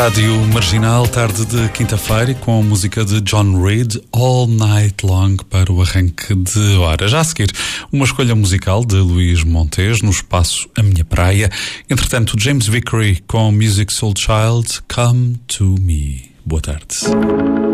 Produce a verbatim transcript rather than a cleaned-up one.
Rádio Marginal, tarde de quinta-feira, com a música de John Reid, All Night Long, para o arranque de hora. Já a seguir, uma escolha musical de Luís Montes, no espaço A Minha Praia. Entretanto, James Vickery com Music Soul Child, Come to Me. Boa tarde.